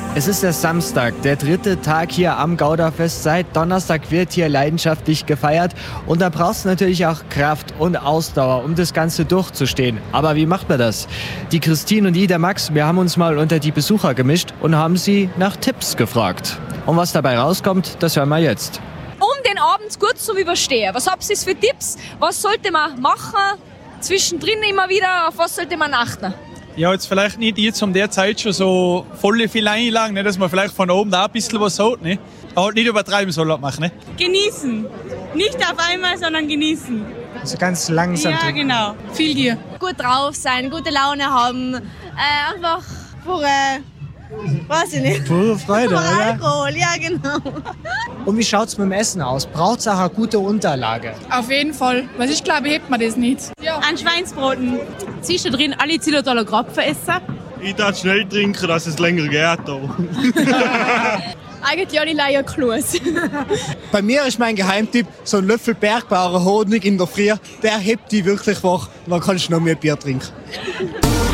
Es ist der Samstag, der 3. Tag hier am Gouda-Fest. Seit Donnerstag wird hier leidenschaftlich gefeiert. Und da brauchst du natürlich auch Kraft und Ausdauer, um das Ganze durchzustehen. Aber wie macht man das? Die Christine und der Max, wir haben uns mal unter die Besucher gemischt und haben sie nach Tipps gefragt. Und was dabei rauskommt, das hören wir jetzt. Um den Abend gut zu überstehen, was habt ihr für Tipps? Was sollte man machen? Zwischendrin immer wieder, auf was sollte man achten? Ja, jetzt vielleicht nicht jetzt um der Zeit schon so voll viel Einlagen, ne, dass man vielleicht von oben da ein bisschen was hat. Ne? Aber halt nicht übertreiben soll machen. Ne? Genießen. Nicht auf einmal, sondern genießen. Also ganz langsam. Ja, genau. Viel Gier. Gut drauf sein, gute Laune haben, einfach Weiß ich nicht. Pure Freude, oder? Alkohol, ja genau. Und wie schaut's mit dem Essen aus? Braucht's auch eine gute Unterlage? Auf jeden Fall, weil ich glaube, hebt man das nicht. Ja. An Schweinsbroten. Zwischendrin alle Zillertaler Krapfen essen. Ich darf schnell trinken, dass es länger geht. Aber. eigentlich alle Leierklus. Bei mir ist mein Geheimtipp so ein Löffel Bergbauer Honig in der Früh. Der hebt die wirklich wach. Dann kannst du noch mehr Bier trinken.